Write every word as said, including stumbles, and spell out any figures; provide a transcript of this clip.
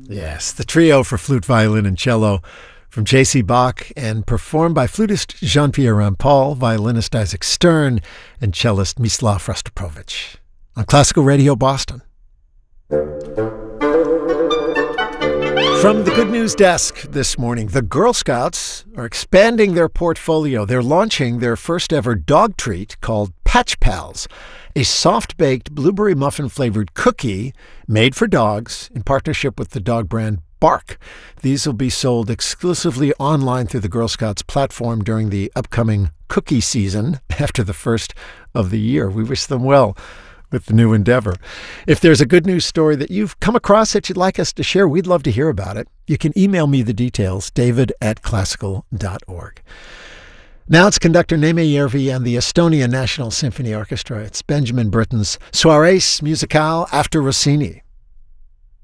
Yes, the trio for flute, violin, and cello from J C. Bach and performed by flutist Jean-Pierre Rampal, violinist Isaac Stern, and cellist Mislav Rostropovich. On Classical Radio Boston. From the Good News Desk this morning, the Girl Scouts are expanding their portfolio. They're launching their first ever dog treat called Patch Pals, a soft-baked blueberry muffin-flavored cookie made for dogs in partnership with the dog brand Bark. These will be sold exclusively online through the Girl Scouts platform during the upcoming cookie season after the first of the year. We wish them well with the new endeavor. If there's a good news story that you've come across that you'd like us to share, we'd love to hear about it. You can email me the details, david at classical dot org. Now it's conductor Neeme Järvi and the Estonia National Symphony Orchestra. It's Benjamin Britten's Soirées Musicales after Rossini.